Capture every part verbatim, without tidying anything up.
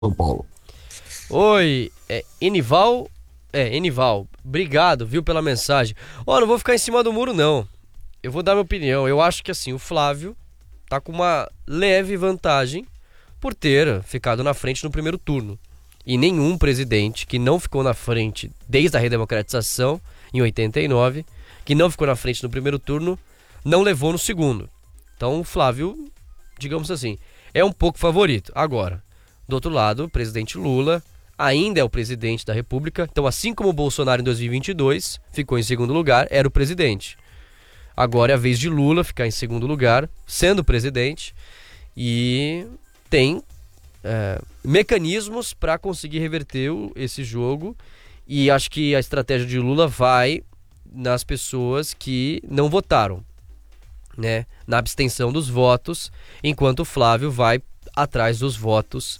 São Paulo. Oi, é Enival? É, Enival, obrigado, viu, pela mensagem. Ó, não vou ficar em cima do muro, não. Eu vou dar minha opinião. Eu acho que, assim, o Flávio tá com uma leve vantagem por ter ficado na frente no primeiro turno. E nenhum presidente que não ficou na frente desde a redemocratização, em oitenta e nove, que não ficou na frente no primeiro turno, não levou no segundo. Então o Flávio, digamos assim, é um pouco favorito. Agora, do outro lado, o presidente Lula ainda é o presidente da República. Então, assim como o Bolsonaro em dois mil e vinte e dois ficou em segundo lugar, era o presidente. Agora é a vez de Lula ficar em segundo lugar, sendo presidente, e tem é, mecanismos para conseguir reverter o, esse jogo. E acho que a estratégia de Lula vai nas pessoas que não votaram, né, na abstenção dos votos, enquanto o Flávio vai atrás dos votos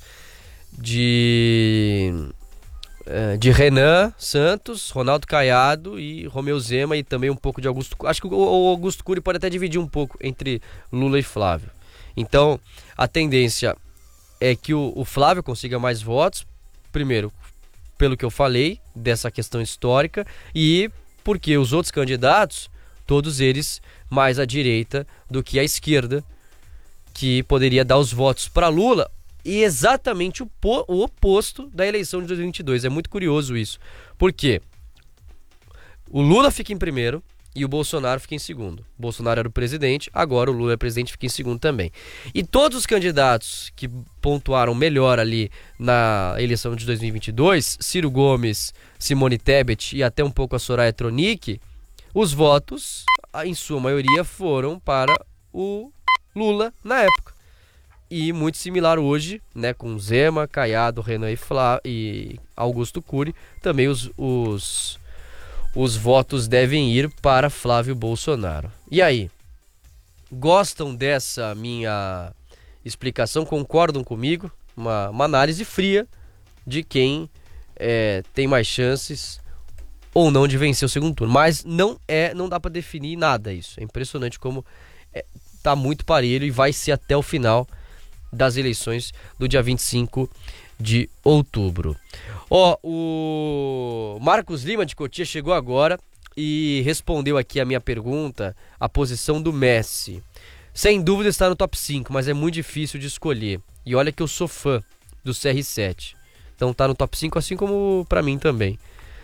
de de Renan Santos, Ronaldo Caiado e Romeu Zema, e também um pouco de Augusto Cury. Acho que o Augusto Cury pode até dividir um pouco entre Lula e Flávio. Então a tendência é que o, o Flávio consiga mais votos, primeiro pelo que eu falei dessa questão histórica, e porque os outros candidatos, todos eles mais à direita do que à esquerda, que poderia dar os votos para Lula, e exatamente o, po- o oposto da eleição de dois mil e vinte e dois. É muito curioso isso, porque o Lula fica em primeiro e o Bolsonaro fica em segundo. O Bolsonaro era o presidente, agora o Lula é presidente e fica em segundo também. E todos os candidatos que pontuaram melhor ali na eleição de dois mil e vinte e dois, Ciro Gomes, Simone Tebet e até um pouco a Soraya Tronic, os votos, em sua maioria, foram para o Lula na época. E muito similar hoje, né, com Zema, Caiado, Renan e, Flá, e Augusto Cury, também os, os, os votos devem ir para Flávio Bolsonaro. E aí, gostam dessa minha explicação? Concordam comigo? Uma, uma análise fria de quem é, tem mais chances ou não de vencer o segundo turno. Mas não é, não dá para definir nada isso. É impressionante como é, tá muito parelho e vai ser até o final das eleições do dia vinte e cinco de outubro. Ó, o Marcos Lima de Cotia chegou agora e respondeu aqui a minha pergunta, a posição do Messi. Sem dúvida está no top cinco, mas é muito difícil de escolher. E olha que eu sou fã do C R sete. Então tá no top cinco, assim como pra mim também.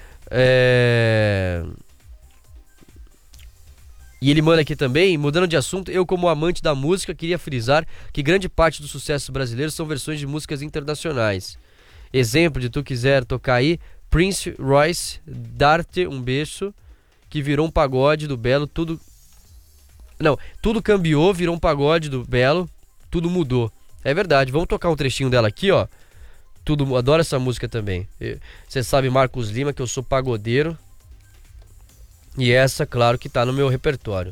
É... E ele manda aqui também, mudando de assunto, eu como amante da música queria frisar que grande parte dos sucessos brasileiros são versões de músicas internacionais. Exemplo de Tu Quiser Tocar Aí, Prince Royce, Dar-te um Beijo, que virou um pagode do Belo, tudo... Não, tudo cambiou, virou um pagode do Belo, tudo mudou. É verdade, vamos tocar um trechinho dela aqui, ó. Tudo, adoro essa música também. Você sabe, Marcos Lima, que eu sou pagodeiro. E essa, claro, que tá no meu repertório.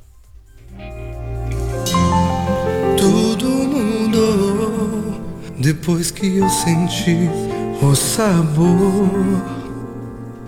Tudo mudou depois que eu senti o sabor